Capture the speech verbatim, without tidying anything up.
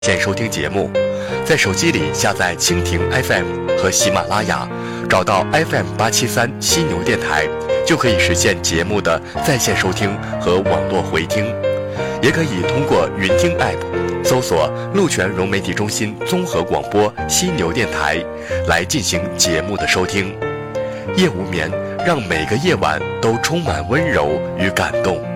线收听节目，在手机里下载蜻蜓 F M 和喜马拉雅，找到 F M 八七三犀牛电台，就可以实现节目的在线收听和网络回听。也可以通过云听 App 搜索鹿泉融媒体中心综合广播犀牛电台来进行节目的收听。夜无眠，让每个夜晚都充满温柔与感动。